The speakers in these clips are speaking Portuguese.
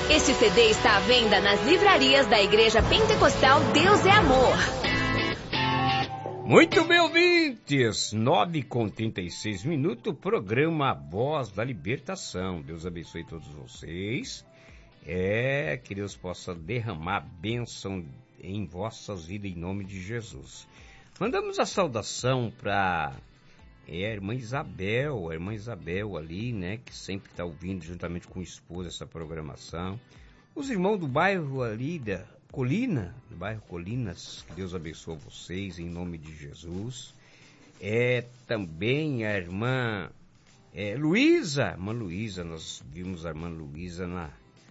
Este CD está à venda nas livrarias da Igreja Pentecostal Deus é Amor. Muito bem, ouvintes, 9h36, programa Voz da Libertação. Deus abençoe todos vocês. Que Deus possa derramar bênção em vossas vidas em nome de Jesus. Mandamos a saudação para a irmã Isabel ali, né, que sempre está ouvindo juntamente com o esposo essa programação. Os irmãos do bairro ali da Colina, do bairro Colinas, que Deus abençoe vocês em nome de Jesus. Também a irmã Luísa, nós vimos a irmã Luísa na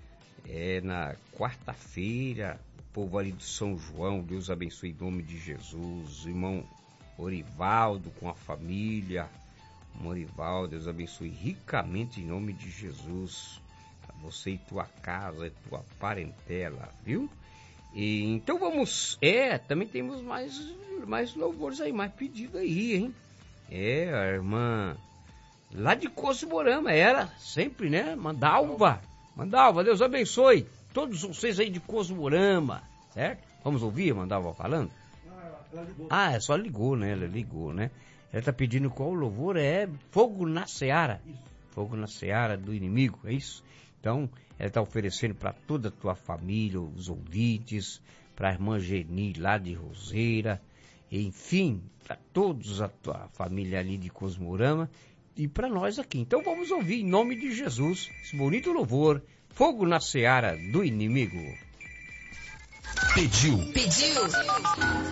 quarta-feira, o povo ali do São João, Deus abençoe em nome de Jesus. O irmão Orivaldo com a família, Orivaldo, Deus abençoe ricamente em nome de Jesus. A você e tua casa, e tua parentela, viu? Então vamos, também temos mais louvores aí, mais pedido aí, hein? A irmã lá de Cosmorama, era sempre, né? Mandalva, Deus abençoe todos vocês aí de Cosmorama, certo? Vamos ouvir a Mandalva falando? Só ligou, né? Ela ligou, né? Ela tá pedindo qual louvor? Fogo na Seara. Fogo na Seara do inimigo, é isso? Então, ela está oferecendo para toda a tua família, os ouvintes, para a irmã Geni lá de Roseira, enfim, para todos a tua família ali de Cosmorama e para nós aqui. Então vamos ouvir em nome de Jesus esse bonito louvor, Fogo na Seara do inimigo. Pediu.